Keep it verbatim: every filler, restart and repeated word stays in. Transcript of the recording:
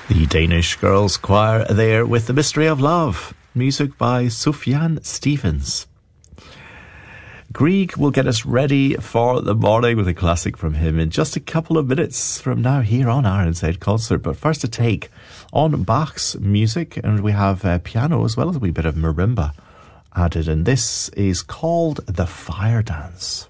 The Danish Girls Choir there with The Mystery of Love, music by Sufjan Stevens. Grieg will get us ready for the morning with a classic from him in just a couple of minutes from now here on R N Z Concert. But first a take on Bach's music, and we have uh, piano as well as a wee bit of marimba added, and this is called The Fire Dance.